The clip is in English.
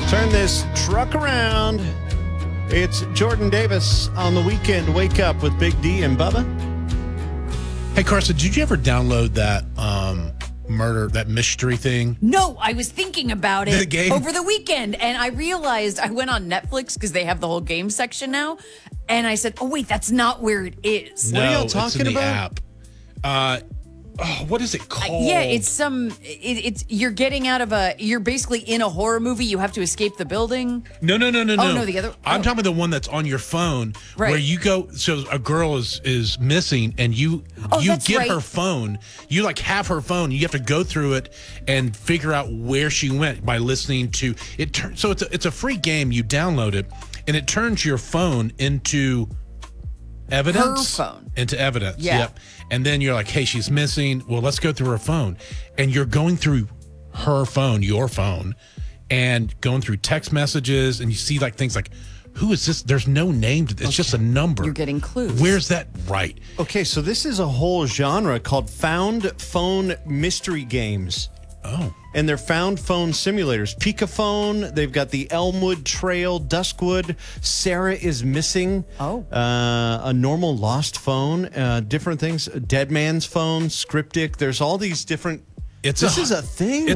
Turn this truck around. It's Jordan Davis on the weekend. Wake up with Big D and Bubba. Hey, Carson, did you ever download that that mystery thing? No, I was thinking about The it game? over the weekend, and I realized I went on Netflix because they have the whole game section now, and I said, "Oh wait, that's not where it is." What are y'all it's talking in the about? app. What is it called? Yeah, it's you're getting out of you're basically in a horror movie. You have to escape the building. No. Oh, no, the other- I'm oh. talking about the one that's on your phone, Right. where you go. So a girl is missing, and you that's get right. her phone. You have her phone. You have to go through it and figure out where she went by listening to it. So it's a free game. You download it, and it turns your phone into evidence. Her phone. Into evidence. Yeah. Yep. And then you're like, hey, she's missing. Well, let's go through her phone. And you're going through her phone, your phone, and going through text messages, and you see things like, who is this? There's no name to this. It's just a number. You're getting clues. Where's that? Right. Okay, so this is a whole genre called found phone mystery games. Oh. And they're found phone simulators. Pikaphone, they've got the Elmwood Trail, Duskwood, Sarah is Missing. Oh. A normal lost phone, different things. Dead Man's Phone, Scriptic. There's all these different. This is a thing.